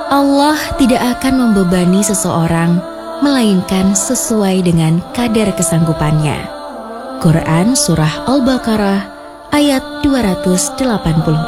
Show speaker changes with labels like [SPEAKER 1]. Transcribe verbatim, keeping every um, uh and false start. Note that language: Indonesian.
[SPEAKER 1] Allah tidak akan membebani seseorang melainkan sesuai dengan kadar kesanggupannya. Quran Surah Al-Baqarah ayat dua ratus delapan puluh